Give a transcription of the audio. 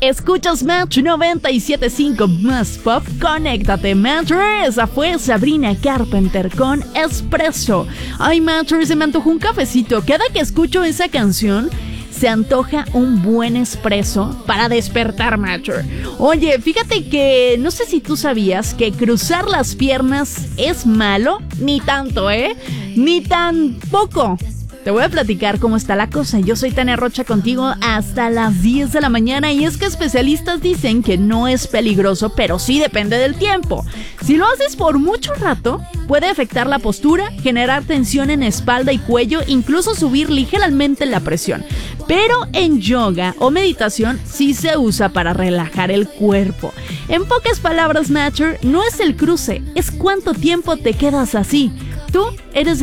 Escuchas Match 97.5 más pop. Conéctate, Matcher. Esa fue Sabrina Carpenter con Espresso. Ay, Matcher, se me antojó un cafecito. Cada que escucho esa canción se antoja un buen espresso para despertar, Matcher. Oye, fíjate que no sé si tú sabías que cruzar las piernas es malo. Ni tanto, ni tampoco. Te voy a platicar cómo está la cosa. Yo soy Tania Rocha contigo hasta las 10 de la mañana y es que especialistas dicen que no es peligroso, pero sí depende del tiempo. Si lo haces por mucho rato, puede afectar la postura, generar tensión en espalda y cuello, incluso subir ligeramente la presión. Pero en yoga o meditación sí se usa para relajar el cuerpo. En pocas palabras, Matcher, no es el cruce, es cuánto tiempo te quedas así. Tú eres